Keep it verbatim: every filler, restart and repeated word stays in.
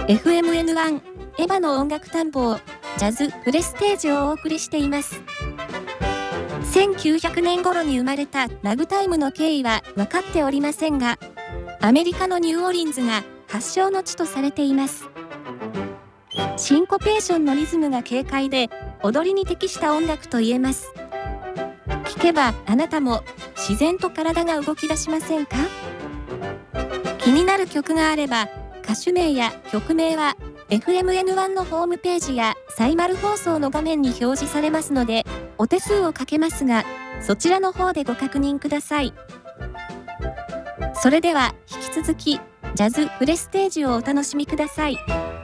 エフエムエヌワン エヴァの音楽探訪ジャズプレステージをお送りしています。せんきゅうひゃくねん頃に生まれたラグタイムの経緯は分かっておりませんが、アメリカのニューオーリンズが発祥の地とされています。シンコペーションのリズムが軽快で踊りに適した音楽と言えます。聴けばあなたも自然と体が動き出しませんか？気になる曲があれば歌手名や曲名は エフエムエヌワン のホームページやサイマル放送の画面に表示されますので、お手数をかけますが、そちらの方でご確認ください。それでは引き続きジャズプレステージをお楽しみください。